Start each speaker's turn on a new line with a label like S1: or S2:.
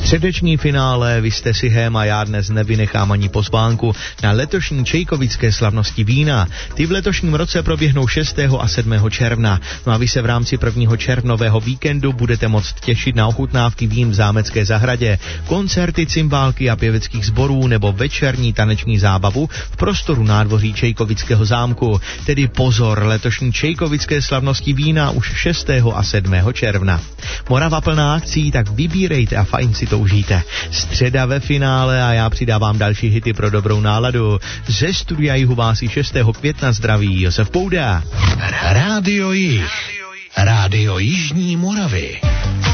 S1: Středeční finále Vy jste si Hém a já dnes nevynechám ani pozvánku na letošní čejkovické slavnosti vína. Ty v letošním roce proběhnou 6. a 7. června. No a vy se v rámci 1. červnového víkendu budete moct těšit na ochutnávky vín v Zámecké zahradě, koncerty, cymbálky a pěveckých sborů nebo večerní taneční zábavu v prostoru nádvoří Čejkovického zámku. Tedy pozor, letošní čejkovické slavnosti vína už 6. a 7. června. Morava plná akcí, tak vybírejte a fajn si to užijte. Středa ve finále a já přidávám další hity pro dobrou náladu. Ze studia Jihu vás i 6. května zdraví Josef Pouda.
S2: Rádio Jih. Rádio Jižní Moravy.